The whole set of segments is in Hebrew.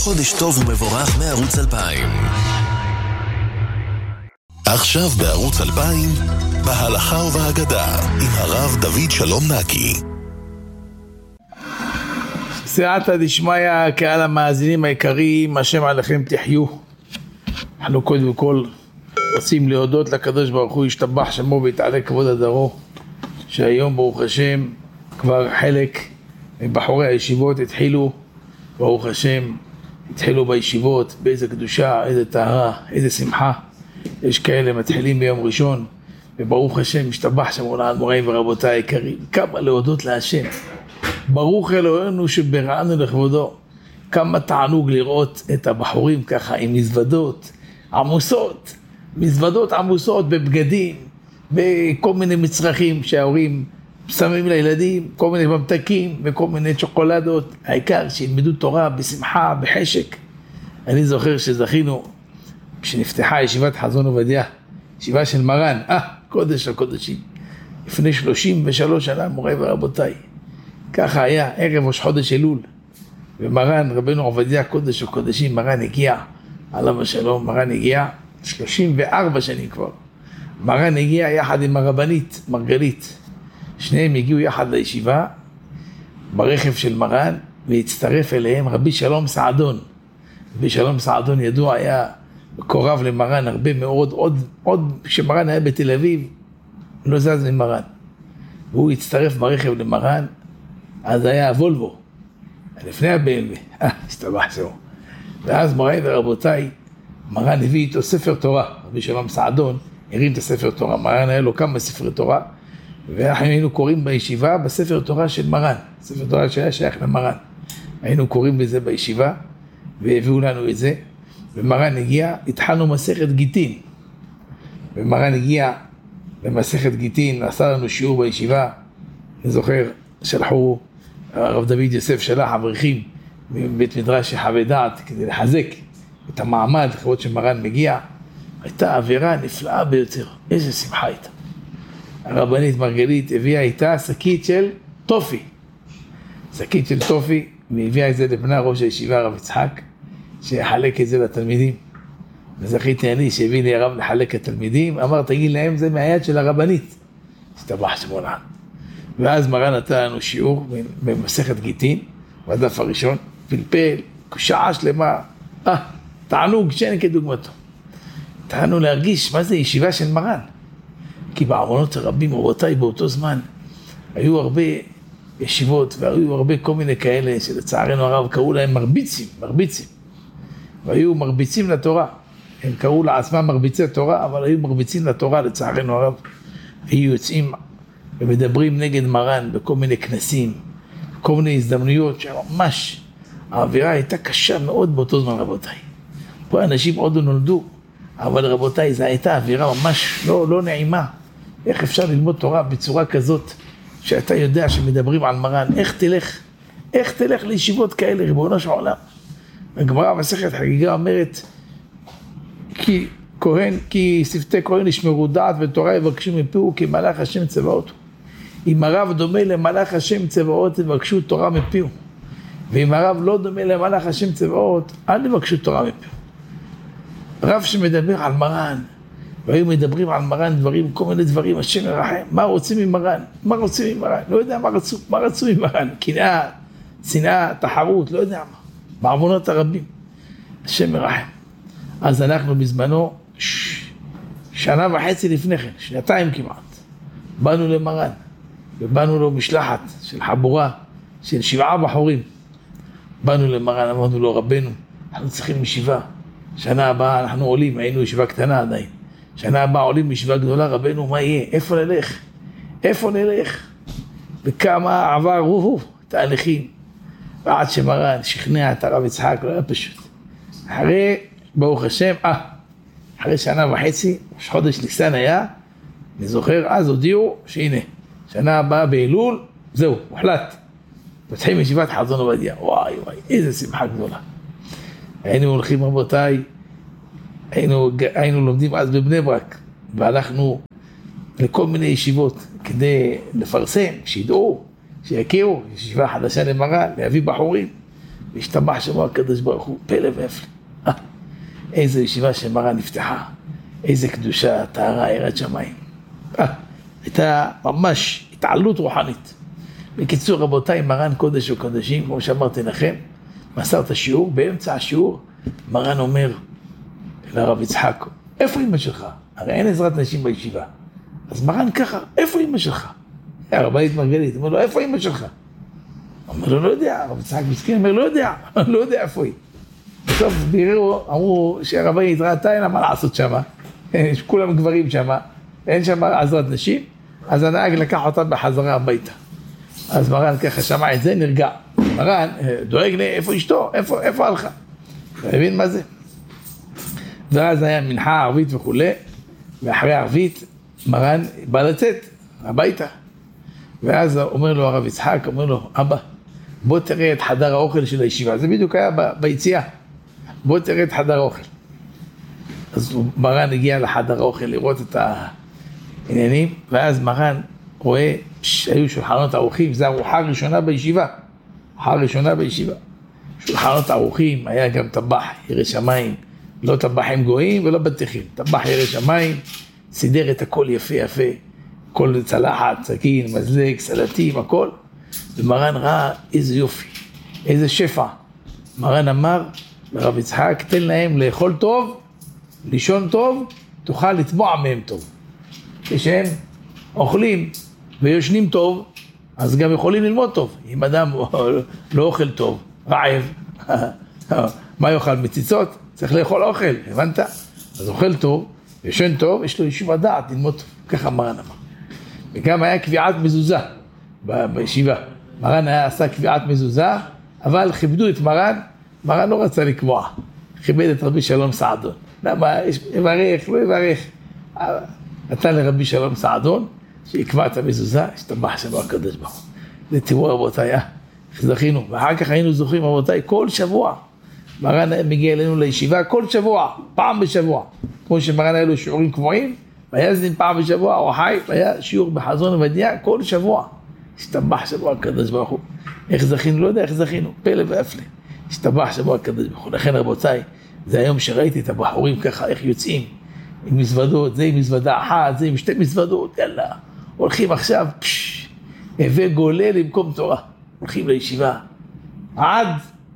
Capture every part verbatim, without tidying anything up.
חודש טוב ומבורך מערוץ אלפיים. עכשיו בערוץ אלפיים, בהלכה ובהגדה, עם הרב דוד שלום נקי. סייעתא דשמיא, קהל המאזינים היקרים, השם עליכם תחיו. אנחנו קודם כל רוצים להודות לקדוש ברוך הוא, ישתבח שמו ויתעלה כבוד הדרו, שהיום ברוך השם כבר חלק מבחורי הישיבות התחילו, ברוך השם התחילו בישיבות, באיזה קדושה, איזה טהרה, איזה שמחה. יש כאלה מתחילים ביום ראשון, וברוך השם משתבח שמו לעד מוריי ורבותיי היקרים. כמה להודות להשם, ברוך אלוהינו שבראנו לכבודו. כמה תענוג לראות את הבחורים ככה עם מזוודות עמוסות, מזוודות עמוסות בבגדים, וכל מיני מצרכים שההורים שמים לילדים, כל מיני ממתקים וכל מיני צ'וקולדות. העיקר שילמדו תורה בשמחה, בחשק. אני זוכר שזכינו כשנפתחה ישיבת חזון עובדיה, ישיבה של מרן, אה, קודש הקודשים, לפני שלושים ושלוש שנה, מוריי ורבותיי. ככה היה ערב ראש חודש אלול, ומרן רבנו עובדיה קודש הקודשים, מרן הגיע, עליו השלום, מרן הגיע שלושים וארבע שנים כבר. מרן הגיע יחד עם הרבנית מרגלית, שניהם הגיעו יחד לישיבה ברכב של מרן, והצטרף אליהם רבי שלום סעדון. רבי שלום סעדון ידוע, היה קורב למרן הרבה מאוד, עוד, עוד כשמרן היה בתל אביב, לא זז ממרן. והוא הצטרף ברכב למרן, אז היה הוולבו, לפני ה-בי אם ווי, אה, השתבח שמו. ואז מוריי ורבותיי, מרן הביא איתו ספר תורה, רבי שלום סעדון הרים את הספר תורה, מרן היה לו כמה ספרי תורה, ואנחנו היינו קוראים בישיבה בספר תורה של מרן, ספר תורה שהיה שייך למרן. היינו קוראים בזה בישיבה, והביאו לנו את זה, ומרן הגיע, התחלנו מסכת גיטין, ומרן הגיע למסכת גיטין, עשה לנו שיעור בישיבה. אני זוכר, שלחו, הרב דוד יוסף שלח אברכים מבית מדרש חוות דעת כדי לחזק את המעמד לכבוד שמרן מגיע. הייתה אווירה נפלאה ביותר, איזה שמחה הייתה. הרבנית מרגלית הביאה איתה שקית של טופי, שקית של טופי, והביאה את זה לבנה ראש הישיבה הרב יצחק, שיחלק את זה לתלמידים. וזכיתי אני שהביא לי הרב לחלק לתלמידים, אמר תגיד להם זה מהיד של הרבנית, השתבח שמו לעד. ואז מרן נתן לנו שיעור במסכת גיטין, בדף הראשון, פלפל, שעה שלמה, אה, תענוג שאין כדוגמתו. תענו להרגיש מה זה ישיבה של מרן. כי בעוונות הרבים, רבותיי, באותו זמן, היו הרבה ישיבות, והיו הרבה כל מיני כאלה, שלצערנו הרב קראו להם מרביצים, מרביצים. והיו מרביצים לתורה. הם קראו לעצמם מרביצי תורה, אבל היו מרביצים לתורה, לצערנו הרב. היו יוצאים ומדברים נגד מרן בכל מיני כנסים, כל מיני הזדמנויות שממש האווירה הייתה קשה מאוד באותו זמן, רבותיי. פה אנשים עוד לא נולדו, אבל רבותיי, זו הייתה אווירה ממש לא, לא נעימה. איך אפשר ללמוד תורה בצורה כזאת, שאתה יודע שמדברים על מרן? איך תלך, איך תלך לישיבות כאלה, ריבונו של עולם? הגמרא במסכת חגיגה אומרת, כי כהן, כי שפתי כהן ישמרו דעת ותורה יבקשו מפיהו, כי מלאך השם צבאות. אם הרב דומה למלאך השם צבאות, יבקשו תורה מפיהו. ואם הרב לא דומה למלאך השם צבאות, אל יבקשו תורה מפיהו. רב שמדבר על מרן, והיו מדברים על מרן דברים, כל מיני דברים, השם ירחם, מה רוצים ממרן? מה רוצים ממרן? לא יודע מה רצו, מה רצו ממרן? קנאה, שנאה, תחרות, לא יודע מה. בעוונות הרבים, השם ירחם. אז אנחנו בזמנו, ש... שנה וחצי לפני כן, שנתיים כמעט, באנו למרן, ובאנו לו משלחת של חבורה, של שבעה בחורים. באנו למרן, אמרנו לו, רבנו, אנחנו צריכים ישיבה. שנה הבאה אנחנו עולים, היינו ישיבה קטנה עדיין. שנה הבאה עולים ישיבה גדולה, רבנו, מה יהיה? איפה נלך? איפה נלך? וכמה עברו תהליכים. ועד שמרן שכנע את הרב יצחק, לא היה פשוט. אחרי, ברוך השם, אה, אחרי שנה וחצי, חודש ניסן היה, אני זוכר, אז הודיעו שהנה, שנה הבאה באלול, זהו, מוחלט. פותחים ישיבת חזון עובדיה, וואי וואי, איזה שמחה גדולה. היינו הולכים רבותיי, היינו, היינו לומדים אז בבני ברק, והלכנו לכל מיני ישיבות כדי לפרסם, שידעו, שיכירו, ישיבה חדשה למרן, להביא בחורים. והשתבח שמו הקדוש ברוך הוא, פלא והפלא. אה, איזו ישיבה שמרן נפתחה, איזה קדושה, טהרה, יראת שמיים. אה, הייתה ממש התעלות רוחנית. בקיצור, רבותיי, מרן קודש וקודשים, כמו שאמרתי לכם, מסר את השיעור, באמצע השיעור, מרן אומר לרב יצחק, איפה אמא שלך? הרי אין עזרת נשים בישיבה. אז מרן ככה, איפה אמא שלך? הרבנית מרגלית, אומר לו, איפה אמא שלך? אומר לו, לא יודע, הרב יצחק מסכן, אומר, לא יודע, לא יודע איפה היא. בסוף ביררו, אמרו שהרבנית ראתה, אין לה מה לעשות שמה, כולם גברים שמה, אין שם עזרת נשים, אז הנהג לקח אותה בחזרה הביתה. אז מרן ככה שמע את זה, נרגע. מרן דואג לי, איפה אשתו? איפה, איפה הלכה? מבין מה זה? ואז היה מנחה ערבית וכו', ואחרי ערבית, מרן בא לצאת הביתה. ואז אומר לו הרב יצחק, אומר לו, אבא, בוא תראה את חדר האוכל של הישיבה. זה בדיוק היה ב- ביציאה. בוא תראה את חדר האוכל. אז מרן הגיע לחדר האוכל לראות את העניינים, ואז מרן רואה שהיו שולחנות ארוכים, זו ארוחה ראשונה בישיבה. ארוחה ראשונה בישיבה. שולחנות ארוכים, היה גם טבח ירא שמיים, לא טבחים גויים ולא בטיחים. טבח ירא שמיים, סידר את הכל יפה יפה. כל צלחת, סכין, מזלג, סלטים, הכל. ומרן ראה איזה יופי, איזה שפע. מרן אמר לרב יצחק, תן להם לאכול טוב, לישון טוב, תוכל לטבוע מהם טוב. כשהם אוכלים ויושנים טוב, אז גם יכולים ללמוד טוב. אם אדם לא אוכל טוב, רעב, מה יאכל? מציצות? צריך לאכול אוכל, הבנת? אז אוכל טוב, יושן טוב, יש לו יישוב הדעת, ללמוד טוב. ככה מרן אמר. וגם היה קביעת מזוזה ב- בישיבה. מרן היה עשה קביעת מזוזה, אבל כיבדו את מרן, מרן לא רצה לקבוע. כיבד את רבי שלום סעדון. למה? יברך, לא יברך. נתן לרבי שלום סעדון, שיקבע את המזוזה, השתבח שמו הקדוש ברוך הוא. זה תראו רבותיי, איך זכינו. ואחר כך היינו זוכרים רבותיי, כל שבוע. מרן מגיע אלינו לישיבה כל שבוע, פעם בשבוע. כמו שמרן היה לו שיעורים קבועים, והיה זין פעם בשבוע, או חי, והיה שיעור בחזון ובדיעה כל שבוע. השתבח שמו הקדוש ברוך הוא. איך זכינו? לא יודע איך זכינו, פלא והפלא. השתבח שמו הקדוש ברוך הוא. לכן רבותיי, זה היום שראיתי את הבחורים ככה, איך יוצאים עם מזוודות, זה עם מזוודה אחת, זה עם שתי מזוודות, יאללה. הולכים עכשיו, פשש, הווה גולה למקום תורה. הולכים לישיבה עד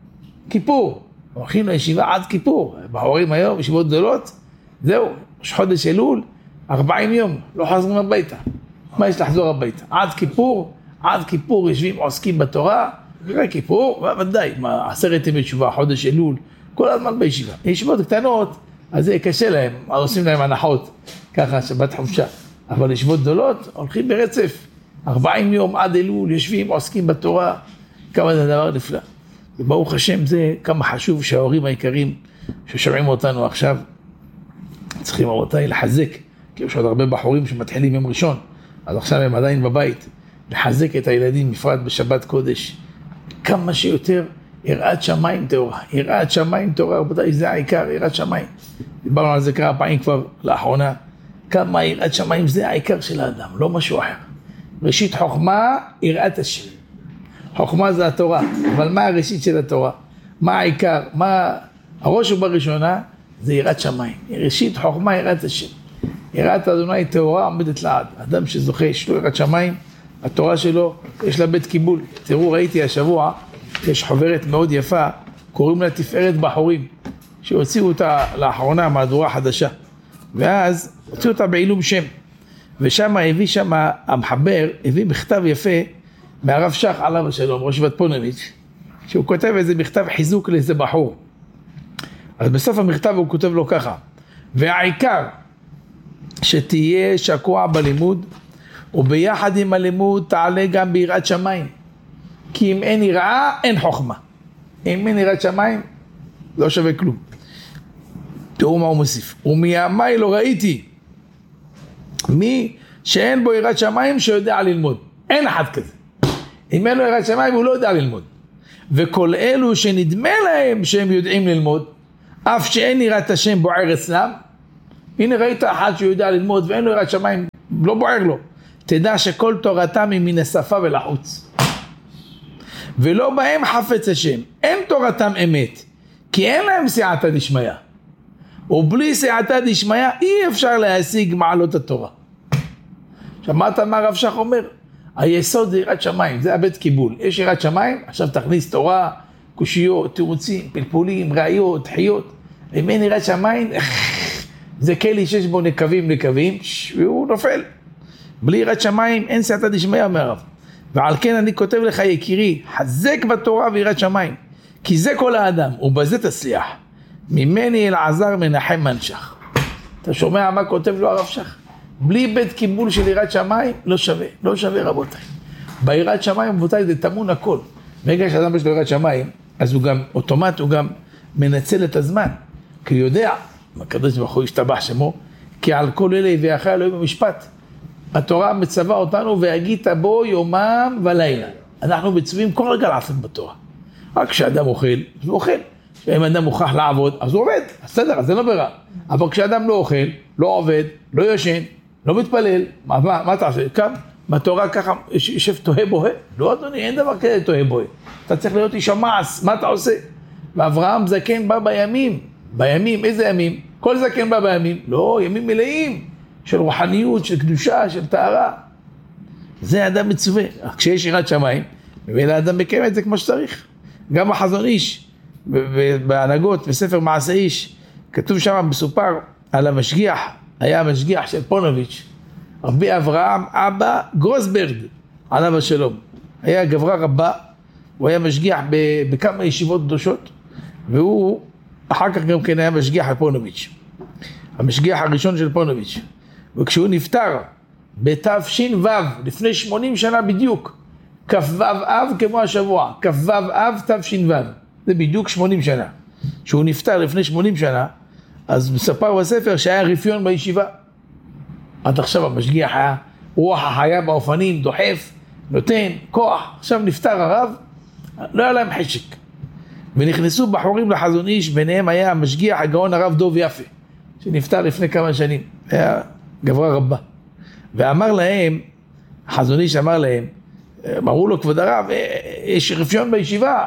כיפור. הולכים לישיבה עד כיפור. בחורים היום, ישיבות גדולות, זהו, יש חודש אלול, ארבעים יום, לא חזרים הביתה. מה יש לחזור הביתה? עד כיפור, עד כיפור יושבים עוסקים בתורה, אחרי כיפור, ודאי, מה, עשרת ימי תשובה, חודש אלול, כל הזמן בישיבה. ישיבות קטנות, אז זה קשה להם, עושים להם הנחות, ככה שבת חופשה. אבל ישיבות גדולות, הולכים ברצף, ארבעים יום עד אלול, יושבים, עוסקים בתורה, כמה זה דבר נפלא. וברוך השם זה כמה חשוב שההורים העיקרים ששומעים אותנו עכשיו, צריכים רבותיי לחזק, כי יש עוד הרבה בחורים שמתחילים יום ראשון, אז עכשיו הם עדיין בבית, לחזק את הילדים, בפרט בשבת קודש, כמה שיותר יראת שמיים תורה, יראת שמיים תורה, רבותיי, זה העיקר, יראת שמיים. דיברנו על זה כמה פעמים כבר לאחרונה, כמה יראת שמיים זה העיקר של האדם, לא משהו אחר. ראשית חוכמה, יראת השם. חוכמה זה התורה, אבל מה הראשית של התורה? מה העיקר? מה הראש ובראשונה? זה יראת שמיים. ראשית חוכמה, יראת השם. יראת אדוני תורה עומדת לעד. אדם שזוכה, יש לו יראת שמיים, התורה שלו, יש לה בית קיבול. תראו, ראיתי השבוע, יש חוברת מאוד יפה, קוראים לה תפארת בחורים, שהוציאו אותה לאחרונה, מהדורה חדשה. ואז הוציאו אותה בעילום שם. ושם הביא שם, המחבר, הביא מכתב יפה, מהרב שח עליו השלום, ראש ישיבת פוניבז', שהוא כותב איזה מכתב חיזוק לאיזה בחור. אז בסוף המכתב הוא כותב לו ככה, והעיקר שתהיה שקוע בלימוד, וביחד עם הלימוד תעלה גם ביראת שמיים. כי אם אין יראה, אין חוכמה. אם אין יראת שמיים, לא שווה כלום. תראו מה הוא מוסיף. ומימיי לא ראיתי מי שאין בו יראת שמיים שיודע ללמוד. אין אחד כזה. אם אין לו יראת שמיים הוא לא יודע ללמוד. וכל אלו שנדמה להם שהם יודעים ללמוד, אף שאין יראת השם בוער אצלם, הנה ראית אחד שיודע ללמוד ואין לו יראת שמיים, לא בוער לו. תדע שכל תורתם היא מן השפה ולחוץ. ולא בהם חפץ השם, אין תורתם אמת, כי אין להם סייעתא דשמיא, ובלי סייעתא דשמיא אי אפשר להשיג מעלות התורה. שמעת מה הרב שך אומר? היסוד זה יראת שמיים, זה הבית קיבול. יש יראת שמיים, עכשיו תכניס תורה, קושיות, תירוצים, פלפולים, ראיות, חיות. אם אין יראת שמיים, זה כלי שיש בו נקבים נקבים, והוא נופל. בלי יראת שמיים אין סייעתא דשמיא, אומר הרב. ועל כן אני כותב לך יקירי, חזק בתורה ויראת שמיים, כי זה כל האדם, ובזה תצליח. ממני אלעזר מנחם מנשך. אתה שומע מה כותב לו הרב שך? בלי בית קיבול של יראת שמיים, לא שווה, לא שווה רבותיי. ביראת שמיים, רבותיי, זה תמון הכל. ברגע שאדם יש לו יראת שמיים, אז הוא גם, אוטומט, הוא גם מנצל את הזמן. כי הוא יודע, הקדוש ברוך הוא ישתבח שמו, כי על כל אלה יביאך אלוהים במשפט. התורה מצווה אותנו, והגית בו יומם ולילה. אנחנו מצווים כל רגע לעשות בתורה. רק כשאדם אוכל, אז הוא אוכל. אם אדם מוכרח לעבוד, אז הוא עובד. בסדר, אז זה לא ברירה. אבל כשאדם לא אוכל, לא עובד, לא ישן, לא מתפלל, מה, מה, מה אתה עושה? קם, בתורה ככה, יושב תוהה בוהה? לא אדוני, אין דבר כזה תוהה בוהה. אתה צריך להיות איש המעש, מה אתה עושה? ואברהם זקן בא בימים, בימים, איזה ימים? כל זקן בא בימים, לא, ימים מלאים, של רוחניות, של קדושה, של טהרה. זה אדם מצווה. כשיש יראת שמיים, ולאדם מקיים את זה כמו שצריך. גם החזון איש, בהנהגות, בספר מעשה איש, כתוב שם, מסופר על המשגיח, היה המשגיח של פונוביץ', רבי אברהם אבא גרוסברג, עליו השלום. היה גברה רבה, הוא היה משגיח בכמה ישיבות קדושות, והוא אחר כך גם כן היה משגיח בפונוביץ', המשגיח הראשון של פונוביץ'. וכשהוא נפטר בתש"ו, לפני שמונים שנה בדיוק, כ"ו אב כמו השבוע, כ"ו אב תש"ו, זה בדיוק שמונים שנה. כשהוא נפטר לפני שמונים שנה, אז מספר בספר שהיה רפיון בישיבה. עד עכשיו המשגיח היה רוח החיה באופנים, דוחף, נותן, כוח. עכשיו נפטר הרב, לא היה להם חשק. ונכנסו בחורים לחזון איש, ביניהם היה המשגיח הגאון הרב דוב יפה, שנפטר לפני כמה שנים, היה גברה רבה. ואמר להם, החזון איש אמר להם, אמרו לו כבוד הרב, יש רפיון בישיבה,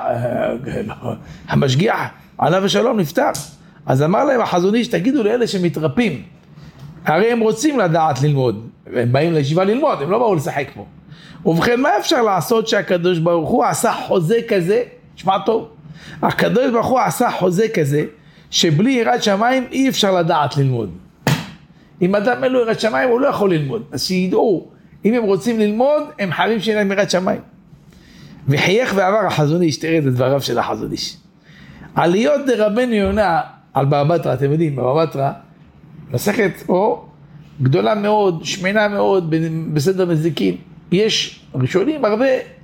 המשגיח עליו השלום נפטר. אז אמר להם החזון איש, תגידו לאלה שמתרפים, הרי הם רוצים לדעת ללמוד, הם באים לישיבה ללמוד, הם לא באו לשחק פה. ובכן, מה אפשר לעשות שהקדוש ברוך הוא עשה חוזה כזה? שמע טוב, הקדוש ברוך הוא עשה חוזה כזה, שבלי יראת שמיים אי אפשר לדעת ללמוד. אם אדם אין לו יראת שמיים, הוא לא יכול ללמוד. אז שידעו, אם הם רוצים ללמוד, הם חייבים שיהיה להם יראת שמיים. וחייך ועבר החזון איש, תראה את דבריו של החזון איש. עליות דרבנו יונה, על בבא בתרא, אתם יודעים, בבא בתרא, מסכת או גדולה מאוד, שמנה מאוד, בסדר נזיקין. יש ראשונים הרבה,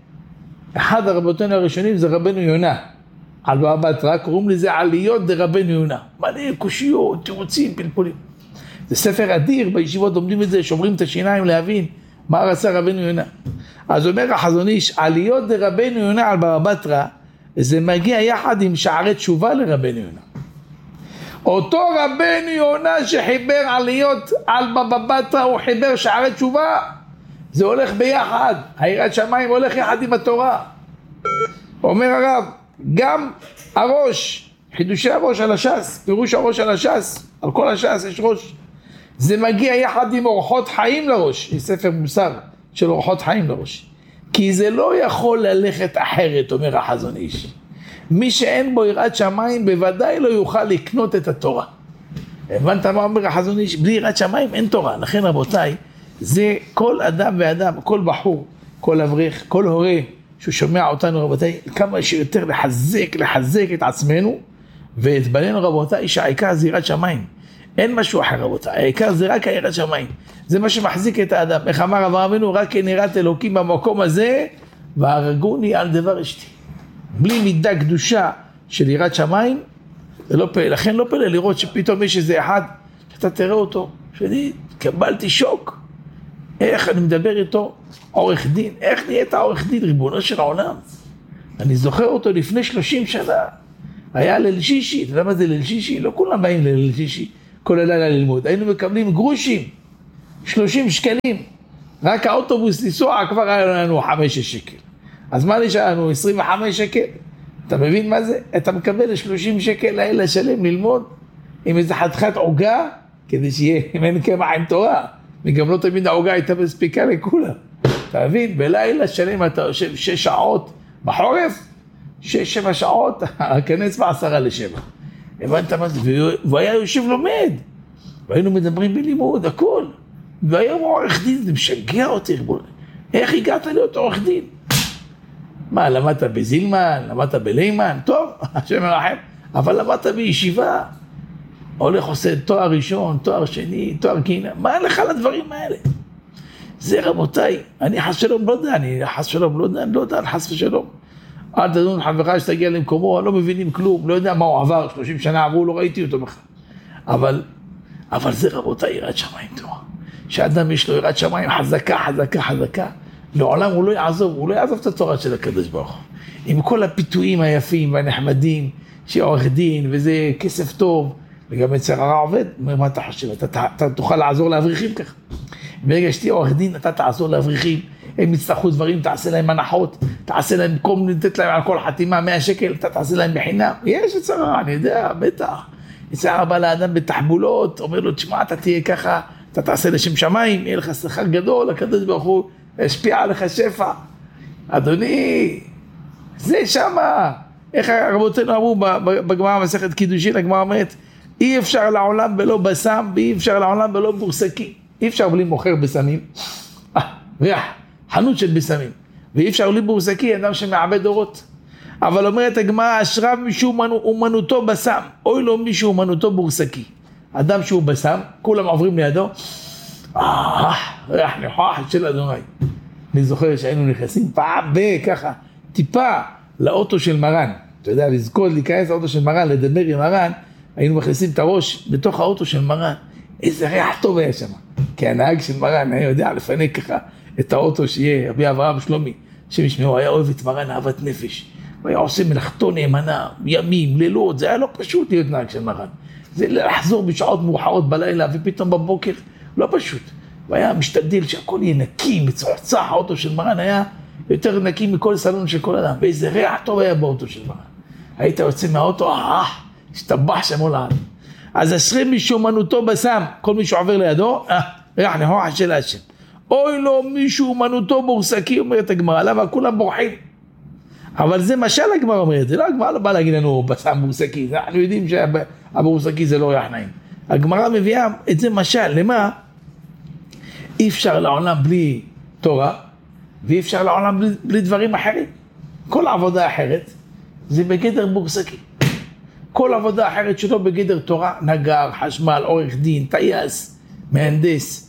אחד הרבותינו הראשונים זה רבנו יונה, על בבא בתרא, קוראים לזה עליות דרבנו יונה. מלא קושיות, תירוצים, פלפולים. זה ספר אדיר, בישיבות לומדים את זה, שומרים את השיניים להבין מה רצה רבנו יונה. אז אומר החזון איש, עליות דרבנו יונה על בבא בתרא, זה מגיע יחד עם שערי תשובה לרבנו יונה. אותו רבנו יונה שחיבר עליות על בבא בתרא, הוא חיבר שערי תשובה, זה הולך ביחד, היראת שמיים הולך יחד עם התורה. אומר הרב, גם הראש, חידושי הראש על הש"ס, פירוש הראש על הש"ס, על כל הש"ס יש ראש, זה מגיע יחד עם אורחות חיים לראש, יש ספר מוסר של אורחות חיים לראש, כי זה לא יכול ללכת אחרת, אומר החזון איש. מי שאין בו יראת שמיים בוודאי לא יוכל לקנות את התורה. הבנת מה אומר החזון איש? בלי יראת שמיים אין תורה. לכן רבותיי, זה כל אדם ואדם, כל בחור, כל אברך, כל הורה שהוא שומע אותנו רבותיי, כמה שיותר לחזק, לחזק את עצמנו ואת בנינו רבותיי, שהעיקר זה יראת שמיים. אין משהו אחר רבותיי, העיקר זה רק היראת שמיים. זה מה שמחזיק את האדם. איך אמר אברהם אבינו, רק נראת אלוקים במקום הזה, והרגוני על דבר אשתי. בלי מידה קדושה של יראת שמיים, זה לא פלא. לכן לא פלא לראות שפתאום יש איזה אחד, שאתה תראה אותו, שאני קבלתי שוק. איך אני מדבר איתו, עורך דין, איך נהיית עורך דין, ריבונו של העולם. אני זוכר אותו לפני שלושים שנה, היה ליל שישי, אתה יודע מה זה ליל שישי? לא כולם באים ליל שישי, כל הלילה ללמוד. היינו מקבלים גרושים, שלושים שקלים, רק האוטובוס לנסוע כבר היה לנו חמש שקל. אז מה נשאר לנו? עשרים וחמישה שקל. אתה מבין מה זה? אתה מקבל שלושים שקל לילה שלם ללמוד עם איזה חתיכת עוגה, כדי שיהיה, אם אין קמח עם תורה. וגם לא תמיד העוגה הייתה מספיקה לכולם. אתה מבין? בלילה שלם אתה יושב שש שעות בחורף, שש, שבע שעות, הכנס בעשרה לשבע. הבנת מה זה? והוא היה יושב לומד. והיינו מדברים בלימוד, הכל. והיום עורך דין, זה משגע אותי. איך הגעת להיות עורך דין? מה, למדת בזילמן, למדת בלימן? טוב, השם מרחם. אבל למדת בישיבה. הולך עושה תואר ראשון, תואר שני, תואר קינה. מה לך לדברים האלה? זה רבותיי, אני חס שלום לא יודע, אני חס שלום לא יודע, אני לא יודע, אני חס ושלום. אל תדון חברך שתגיע למקומו, לא מבינים כלום, לא יודע מה הוא עבר, שלושים שנה עברו, לא ראיתי אותו בכלל. אבל, אבל זה רבותיי, יראת שמיים תורה. שאדם יש לו יראת שמיים חזקה, חזקה, חזקה, לעולם הוא לא יעזוב, הוא לא יעזוב את התורה של הקדוש ברוך הוא. עם כל הפיתויים היפים והנחמדים, שעורך דין וזה כסף טוב, וגם אצל הרע עובד, מה אתה חושב? אתה, אתה, אתה תוכל לעזור לאברכים ככה. ברגע שתהיה עורך דין, אתה תעזור לאברכים, הם יצטרכו דברים, תעשה להם הנחות, תעשה להם, במקום לתת להם על כל חתימה מאה שקל, אתה תעשה להם בחינם. יש אצל הרע, אני יודע, בטח. אצל הרע בא לאדם בתחבולות, אומר לו, תשמע, אתה תהיה ככה, אתה תעשה לשם שמיים, יהיה לך שכר גדול, הקדוש ברוך הוא ישפיע עליך שפע. אדוני, זה שמה. איך רבותינו אמרו בגמרא מסכת קידושין, הגמרא אומרת, אי אפשר לעולם בלא בסם, ואי אפשר לעולם בלא בורסקי. אי אפשר בלי מוכר בסמים, אה, ריח, חנות של בסמים. ואי אפשר בלי בורסקי, אדם שמעבד דורות. אבל אומרת הגמרא, אשריו מישהו אומנותו בסם, אוי לו מישהו אומנותו בורסקי. אדם שהוא בסם, כולם עוברים לידו, אה, ריח ניחוח של אדוני. אני זוכר שהיינו נכנסים פעם בככה, טיפה לאוטו של מרן. אתה יודע, לזכות להיכנס לאוטו של מרן, לדבר עם מרן, היינו מכניסים את הראש בתוך האוטו של מרן. איזה ריח טוב היה שם. כי הנהג של מרן היה יודע לפנק ככה את האוטו שיהיה, רבי אברהם שלומי, שמשמעו היה אוהב את מרן אהבת נפש. הוא היה עושה מלאכתו נאמנה, ימים, לילות, זה היה לא פשוט להיות נהג של מרן. זה לחזור בשעות מאוחרות בלילה ופתאום בבוקר, לא פשוט. הוא היה משתדל שהכל יהיה נקי, מצוחצח, האוטו של מרן היה יותר נקי מכל סלון של כל אדם. ואיזה ריח טוב היה באוטו של מרן. היית יוצא מהאוטו, אה, השתבח שמו לעד. אז אשרי מישהו אומנותו בסם, כל מי שעובר לידו, אה, ריח ניחוח של השם. אוי לו מישהו אומנותו בורסקי, אומרת הגמרא, למה כולם בורחים? אבל זה משל הגמרא אומרת, זה לא הגמרא לא בא להגיד לנו בסם בורסקי, אנחנו יודעים שהבורסקי זה לא ריח נעים. הגמרא מביאה את זה משל, למה? אי אפשר לעולם בלי תורה, ואי אפשר לעולם בלי, בלי דברים אחרים. כל עבודה אחרת זה בגדר בורסקי. כל עבודה אחרת שלא בגדר תורה, נגר, חשמל, עורך דין, טייס, מהנדס,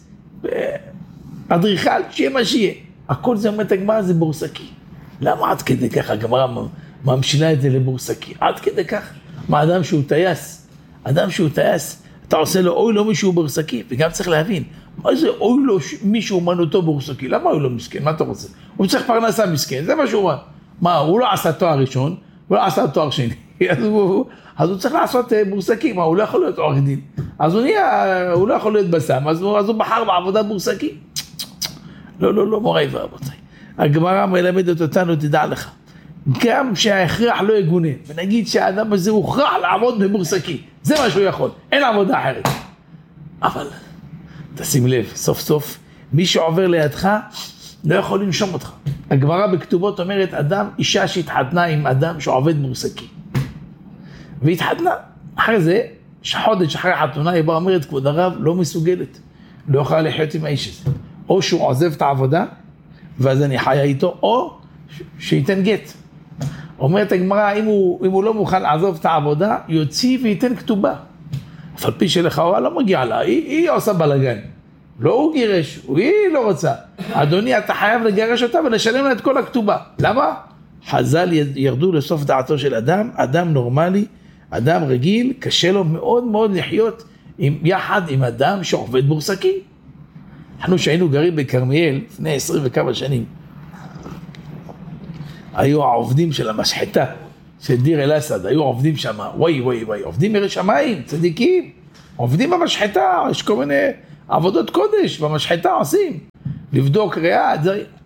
אדריכל, שיהיה מה שיהיה. הכל זה אומרת הגמרא זה בורסקי. למה עד כדי כך הגמרא ממשילה את זה לבורסקי? עד כדי כך? מה אדם שהוא טייס? אדם שהוא טייס, אתה עושה לו אוי לו מישהו בורסקי, וגם צריך להבין, מה זה אוי לו מישהו אומנותו בורסקי? למה אוי לו מסכן? מה אתה רוצה? הוא צריך פרנסה מסכן, זה מה שהוא אומר. מה, הוא לא עשה תואר ראשון, הוא לא עשה תואר שני. אז הוא, אז הוא צריך לעשות בורסקי, מה, הוא לא יכול להיות עורך דין. אז הוא נהיה, הוא לא יכול להיות בסם, אז הוא, אז הוא בחר בעבודה בורסקי. לא, לא, לא, מוריי ורבותיי. הגמרא מלמדת אותנו, תדע לך, גם שההכרח לא יגונה, ונגיד שהאדם הזה הוכרח לעבוד בבורסקי, זה מה שהוא יכול, אין עבודה אחרת. אבל, תשים לב, סוף סוף, מי שעובר לידך, לא יכול לנשום אותך. הגמרא בכתובות אומרת, אדם, אישה שהתחתנה עם אדם שעובד בורסקי. והתחתנה. אחרי זה, חודש אחרי החתונה, היא באה אומרת, כבוד הרב, לא מסוגלת. לא יכולה לחיות עם האיש הזה. או שהוא עוזב את העבודה, ואז אני חיה איתו, או שייתן גט. אומרת הגמרא, אם הוא, אם הוא לא מוכן לעזוב את העבודה, יוציא וייתן כתובה. אבל פי שלכאורה לא מגיע לה, היא, היא עושה בלגן. לא הוא גירש, היא לא רוצה. אדוני, אתה חייב לגרש אותה ולשלם לה את כל הכתובה. למה? חז"ל ירדו לסוף דעתו של אדם, אדם נורמלי, אדם רגיל, קשה לו מאוד מאוד לחיות עם, יחד עם אדם שעובד בורסקי. אנחנו שהיינו גרים בכרמיאל לפני עשרים וכמה שנים, היו העובדים של המשחטה, של דיר אל אסד, היו עובדים שם, וואי וואי וואי, עובדים מרי שמיים, צדיקים, עובדים במשחטה, יש כל מיני עבודות קודש, במשחטה עושים, לבדוק ריאה,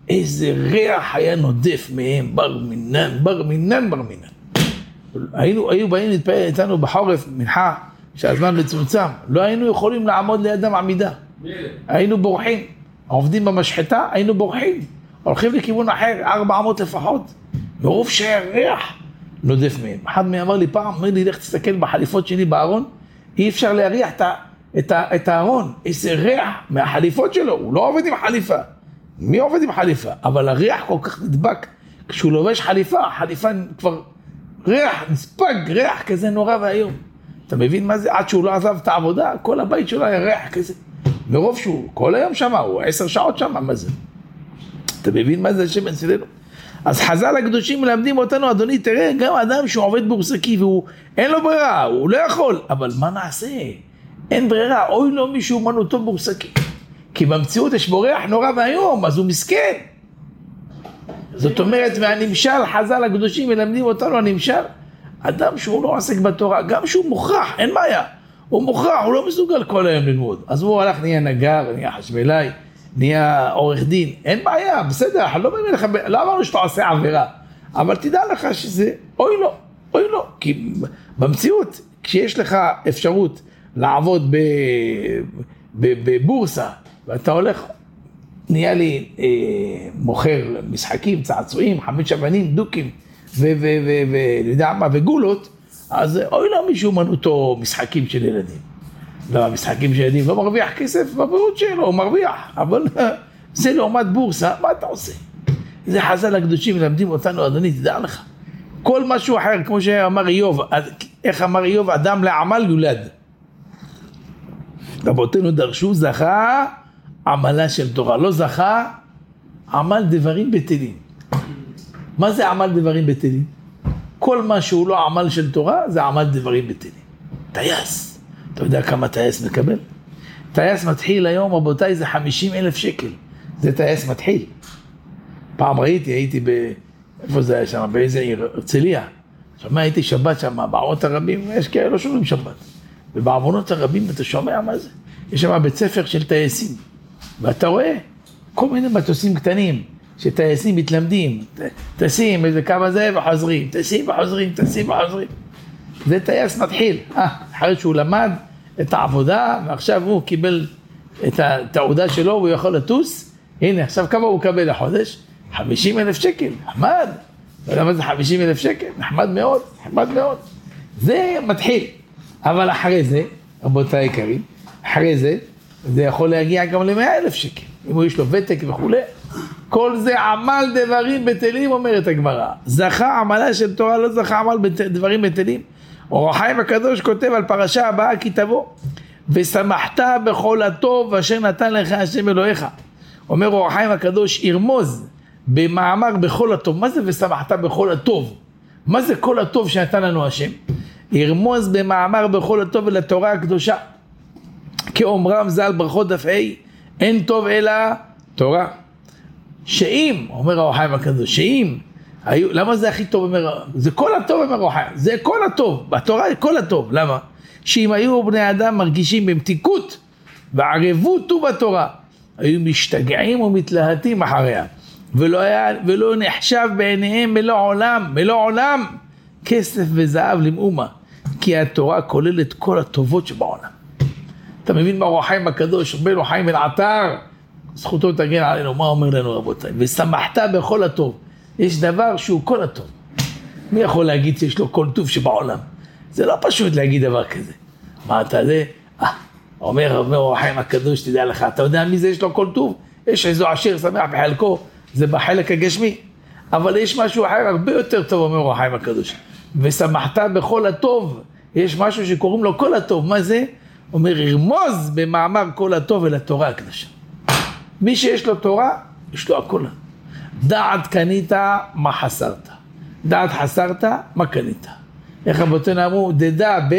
איזה ריח היה נודף מהם, בר מינן, בר מינן, בר מינן. היינו, היו באים להתפעל איתנו בחורף, מנחה, שהזמן מצומצם, לא היינו יכולים לעמוד לידם עמידה. היינו בורחים, עובדים במשחטה, היינו בורחים, הולכים לכיוון אחר, ארבע מאות לפחות, מרוב שהיה ריח נודף מהם. אחד מי אמר לי פעם, אמר לי, לך תסתכל בחליפות שלי בארון, אי אפשר להריח את, את, את הארון, איזה ריח מהחליפות שלו, הוא לא עובד עם חליפה. מי עובד עם חליפה? אבל הריח כל כך נדבק, כשהוא לובש חליפה, החליפה כבר ריח, נספג, ריח כזה נורא והיום. אתה מבין מה זה? עד שהוא לא עזב את העבודה, כל הבית שלו היה ריח כזה. מרוב שהוא כל היום שם, הוא עשר שעות שם, מה זה? אתה מבין מה זה השם אצלנו? אז חז"ל הקדושים מלמדים אותנו, אדוני, תראה, גם אדם שהוא עובד בורסקי, והוא אין לו ברירה, הוא לא יכול. אבל מה נעשה? אין ברירה, אוי לו מישהו מנותו בורסקי. כי במציאות יש בו ריח נורא והיום, אז הוא מסכן. זאת אומרת, והנמשל, חז"ל הקדושים מלמדים אותנו, הנמשל, אדם שהוא לא עסק בתורה, גם שהוא מוכרח, אין בעיה. הוא מוכרח, הוא לא מסוגל כל היום ללמוד. אז הוא הלך, נהיה נגר, נהיה חשמלאי, נהיה עורך דין. אין בעיה, בסדר, לא, לך, לא אמרנו שאתה עושה עבירה. אבל תדע לך שזה, אוי לא, אוי לא. כי במציאות, כשיש לך אפשרות לעבוד בבורסה, ואתה הולך, נהיה לי אה, מוכר משחקים, צעצועים, חמש אבנים, דוקים, ויודע מה, וגולות, אז אוי לא מישהו מנותו משחקים של ילדים. לא, משחקים של ילדים לא מרוויח כסף בבריאות שלו, הוא מרוויח, אבל זה לעומת בורסה, מה אתה עושה? זה חז"ל הקדושים מלמדים אותנו, אדוני, תדע לך. כל משהו אחר, כמו שאמר איוב, איך אמר איוב, אדם לעמל יולד. רבותינו דרשו, זכה עמלה של תורה, לא זכה עמל דברים בטלים. מה זה עמל דברים בטלים? כל מה שהוא לא עמל של תורה, זה עמל דברים בטלים. טייס, אתה יודע כמה טייס מקבל? טייס מתחיל היום, רבותיי, זה חמישים אלף שקל. זה טייס מתחיל. פעם ראיתי, הייתי ב... איפה זה היה שם? באיזה עיר? הרצליה. שומע, הייתי שבת שם, בערונות הרבים, יש כאלה לא שומעים שבת. ובערונות הרבים, אתה שומע מה זה? יש שם בית ספר של טייסים. ואתה רואה כל מיני מטוסים קטנים, שטייסים מתלמדים, טסים איזה כמה זה וחוזרים, טסים וחוזרים, טסים וחוזרים. זה טייס מתחיל. אה, אחרי שהוא למד את העבודה, ועכשיו הוא קיבל את התעודה שלו, והוא יכול לטוס. הנה, עכשיו כמה הוא קבל לחודש? חמישים אלף שקל, נחמד. לא יודע מה זה חמישים אלף שקל, נחמד מאוד, נחמד מאוד. זה מתחיל. אבל אחרי זה, רבותיי היקרים, אחרי זה, זה יכול להגיע גם ל-מאה אלף שקל. אם הוא יש לו ותק וכו'. כל זה עמל דברים בטלים, אומרת הגמרא. זכה עמלה של תורה, לא זכה עמל דברים בטלים. אור החיים הקדוש כותב על פרשה הבאה כי תבוא. ושמחת בכל הטוב אשר נתן לך השם אלוהיך. אומר אור החיים הקדוש, ירמוז במאמר בכל הטוב. מה זה ושמחת בכל הטוב? מה זה כל הטוב שנתן לנו השם? ירמוז במאמר בכל הטוב ולתורה הקדושה. כאומרם ז"ל ברכות דף ה', אין טוב אלא תורה. שאם, אומר אור החיים הקדוש, שאם, היו, למה זה הכי טוב? אומר, זה כל הטוב, אומר אור החיים, זה כל הטוב, בתורה זה כל הטוב, למה? שאם היו בני אדם מרגישים במתיקות וערבות טוב בתורה, היו משתגעים ומתלהטים אחריה, ולא, היה, ולא נחשב בעיניהם מלוא עולם, מלוא עולם, כסף וזהב למאומה, כי התורה כוללת כל הטובות שבעולם. אתה מבין מה אור החיים הקדוש, אומר אור החיים אל עטר, זכותו תגן עלינו, מה אומר לנו רבותיי? ושמחת בכל הטוב. יש דבר שהוא כל הטוב. מי יכול להגיד שיש לו כל טוב שבעולם? זה לא פשוט להגיד דבר כזה. מה אתה זה? אה, אומר, אומר אור החיים הקדוש, תדע לך, אתה יודע מי זה יש לו כל טוב? יש איזו עשיר שמח בחלקו, זה בחלק הגשמי. אבל יש משהו אחר הרבה יותר טוב, אומר אור החיים הקדוש. ושמחת בכל הטוב. יש משהו שקוראים לו כל הטוב. מה זה? אומר, ירמוז במאמר כל הטוב אל התורה הקדושה. מי שיש לו תורה, יש לו הכל. דעת קנית, מה חסרת. דעת חסרת, מה קנית. איך רבותינו אמרו, דדה ב...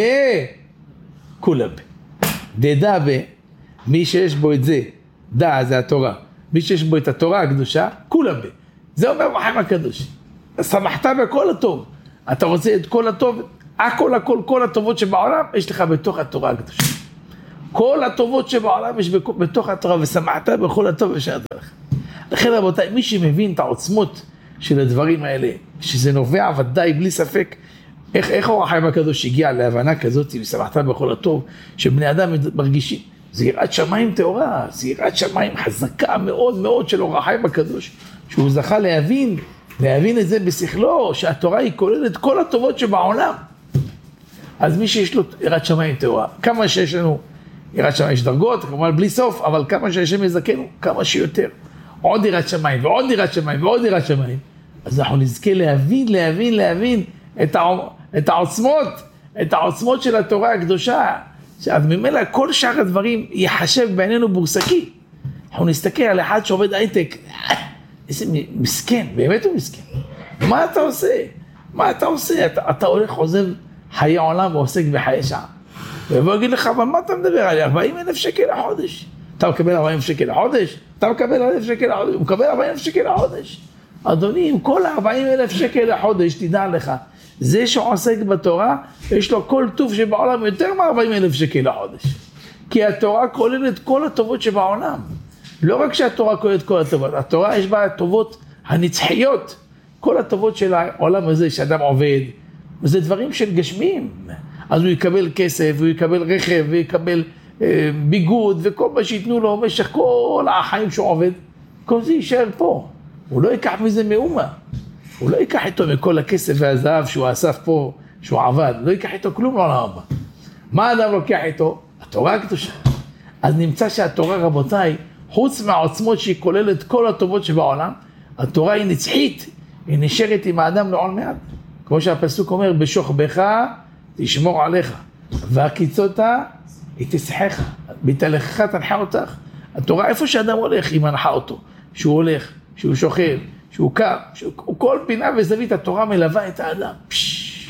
כולה ב. דדה ב... מי שיש בו את זה, דע זה התורה. מי שיש בו את התורה הקדושה, כולה ב. זה אומר בחיים הקדוש. שמחת בכל הטוב. אתה רוצה את כל הטוב, הכל הכל, כל הטובות שבעולם, יש לך בתוך התורה הקדושה. כל הטובות שבעולם יש בתוך התורה, ושמחת בכל הטוב ושרת לך. לכן רבותיי, מי שמבין את העוצמות של הדברים האלה, שזה נובע ודאי בלי ספק, איך, איך אור החיים הקדוש הגיע להבנה כזאת, ושמחת בכל הטוב, שבני אדם מרגישים, זה יראת שמיים טהורה, זה יראת שמיים חזקה מאוד מאוד של אור החיים הקדוש, שהוא זכה להבין, להבין את זה בשכלו, שהתורה היא כוללת כל הטובות שבעולם. אז מי שיש לו יראת שמיים טהורה, כמה שיש לנו יראת שמיים, יש דרגות, כמובן בלי סוף, אבל כמה שהשם יזכנו, כמה שיותר. עוד יראת שמיים, ועוד יראת שמיים, ועוד יראת שמיים. אז אנחנו נזכה להבין, להבין, להבין את, הע... את העוצמות, את העוצמות של התורה הקדושה. אז ממילא כל שאר הדברים יחשב בעינינו בורסקי. אנחנו נסתכל על אחד שעובד הייטק, איזה מסכן, באמת הוא מסכן. מה אתה עושה? מה אתה עושה? אתה, אתה הולך, עוזב חיי עולם ועוסק בחיי שעה. ובוא אגיד לך, אבל מה אתה מדבר עליה? ארבעים אלף שקל לחודש. אתה מקבל ארבעים אלף שקל לחודש? אתה מקבל אלף שקל לחודש? הוא מקבל ארבעים אלף שקל לחודש. אדוני, עם כל ארבעים אלף שקל לחודש, תדע לך, זה שעוסק בתורה, יש לו כל טוב שבעולם יותר מ-ארבעים אלף שקל לחודש. כי התורה כוללת כל הטובות שבעולם. לא רק שהתורה כוללת כל הטובות, התורה יש בה הטובות הנצחיות. כל הטובות של העולם הזה שאדם עובד, וזה דברים של גשמים. אז הוא יקבל כסף, הוא יקבל רכב, הוא יקבל אה, ביגוד, וכל מה שיתנו לו במשך כל החיים שהוא עובד, כל זה יישאר פה. הוא לא ייקח מזה מאומה. הוא לא ייקח איתו מכל הכסף והזהב שהוא אסף פה, שהוא עבד. לא ייקח איתו כלום לעולם הבא. מה האדם לוקח איתו? התורה הקדושה. אז נמצא שהתורה, רבותיי, חוץ מהעוצמות שהיא כוללת כל הטובות שבעולם, התורה היא נצחית, היא נשארת עם האדם לעולם מעט. כמו שהפסוק אומר, בשוכבך תשמור עליך, והקיצותה היא תשחך, בתהלכך תנחה אותך. התורה, איפה שאדם הולך, היא מנחה אותו. שהוא הולך, שהוא שוכב, שהוא קם, שהוא כל פינה וזווית, התורה מלווה את האדם. פש...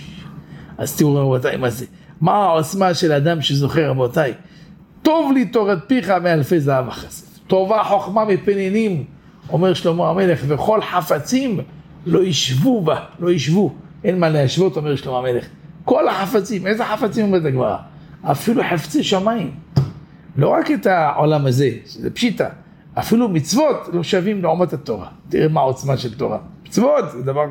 אז תראו רבותיי, מה זה? מה העוצמה של אדם שזוכר רבותיי? טוב לי תורת פיך מאלפי זהב וכסף. טובה חוכמה מפנינים, אומר שלמה המלך, וכל חפצים לא ישבו בה, לא ישבו. אין מה להשוות, אומר שלמה המלך. כל החפצים, איזה חפצים אומרת הגמרא? אפילו חפצי שמיים. לא רק את העולם הזה, שזה פשיטה, אפילו מצוות לא שווים לעומת התורה. תראה מה העוצמה של תורה. מצוות זה דבר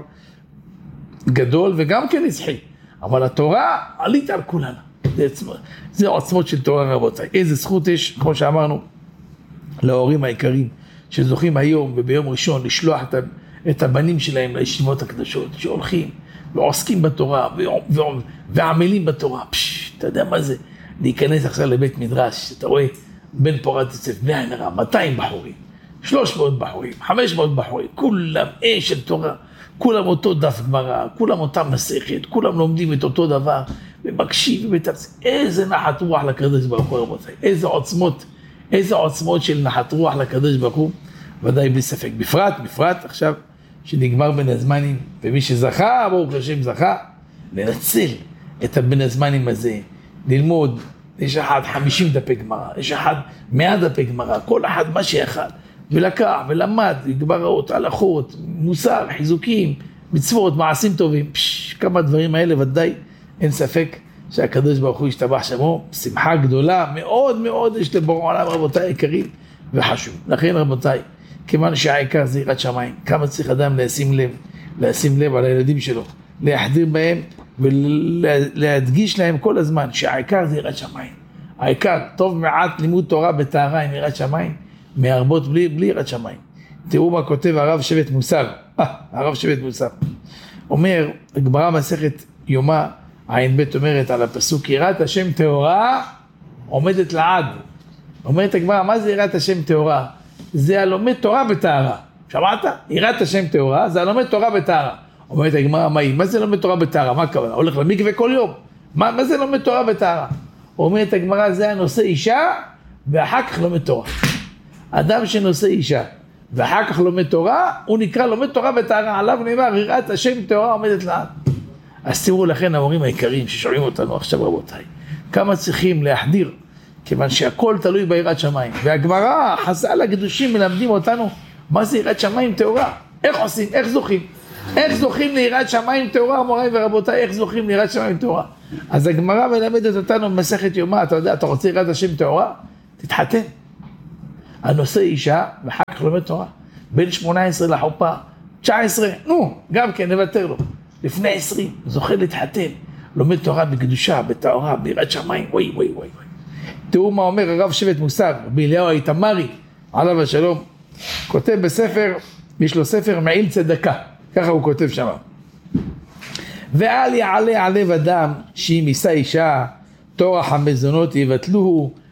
גדול וגם כן נצחי. אבל התורה עלית על כולנה. זה, זה העוצמות של תורה רבותיי. איזה זכות יש, כמו שאמרנו, להורים העיקרים, שזוכים היום וביום ראשון לשלוח את, את הבנים שלהם לישיבות הקדושות, שהולכים ועוסקים בתורה ועמלים בתורה. פש, אתה יודע מה זה? להיכנס עכשיו לבית מדרש, אתה רואה בן פורת יוסף, בני עין הרע, מאתיים בחורים, שלוש מאות בחורים, חמש מאות בחורים, כולם אש של תורה, כולם אותו דף גמרא, כולם אותה מסכת, כולם לומדים את אותו דבר, ומקשיב ומתרצים. איזה נחת רוח לקדוש ברוך הוא רבותיי, איזה עוצמות, איזה עוצמות של נחת רוח לקדוש ברוך הוא, ודאי בלי ספק. בפרט, בפרט עכשיו שנגמר בין הזמנים, ומי שזכה, ברוך השם זכה, לנצל את הבין הזמנים הזה, ללמוד. יש אחד חמישים דפי גמרא, יש אחד מאה דפי גמרא, כל אחד מה שיכל, ולקח ולמד, גמראות, הלכות, מוסר, חיזוקים, מצוות, מעשים טובים, פש, כמה דברים האלה ודאי, אין ספק שהקדוש ברוך הוא ישתבח שמו, שמחה גדולה מאוד מאוד יש לבורא עולם רבותיי היקרים וחשוב. לכן רבותיי, כיוון שהעיקר זה יראת שמיים, כמה צריך אדם לשים לב, לשים לב על הילדים שלו, להחדיר בהם ולהדגיש להם כל הזמן שהעיקר זה יראת שמיים. העיקר, טוב מעט לימוד תורה בטהרה עם יראת שמיים, מהרבות בלי, בלי יראת שמיים. תראו מה כותב הרב שבט מוסר, אה, הרב שבט מוסר. אומר, הגמרא מסכת יומא, עין ב' אומרת על הפסוק, יראת השם טהורה עומדת לעד. אומרת הגמרא, מה זה יראת השם טהורה? זה הלומד תורה בטהרה. שמעת? יראת השם טהורה, זה הלומד תורה בטהרה. אומרת הגמרא, מה היא? מה זה לומד תורה בטהרה? מה הכוונה? הולך למקווה כל יום. מה, מה זה לומד תורה בטהרה? אומרת הגמרא, זה הנושא אישה, ואחר כך לומד תורה. אדם שנושא אישה, ואחר כך לומד תורה, הוא נקרא לומד תורה בטהרה. עליו נאמר, יראת השם טהורה עומדת לעד. אז תראו לכן ההורים העיקרים ששומעים אותנו עכשיו רבותיי, כמה צריכים להחדיר, כיוון שהכל תלוי ביראת שמיים. והגמרא, חז"ל הקדושים מלמדים אותנו, מה זה יראת שמיים טהורה? איך עושים? איך זוכים? איך זוכים ליראת שמיים טהורה, מוריי ורבותיי, איך זוכים ליראת שמיים טהורה? אז הגמרא מלמדת אותנו במסכת יומא, אתה יודע, אתה רוצה יראת השם טהורה? תתחתן. הנושא אישה, ואחר כך לומד תורה. בין שמונה עשרה לחופה, תשע עשרה, נו, גם כן נוותר לו. לפני עשרים, זוכה להתחתן, לומד תורה בקדושה, בתאורה, ביראת שמיים, וואי וואי וואי. תראו מה אומר הרב שבט מוסר, באליהו האיתמרי, עליו השלום, כותב בספר, יש לו ספר מעיל צדקה, ככה הוא כותב שם. ואל יעלה עליו אדם שאם יישא אישה, תורח המזונות יבטלוהו,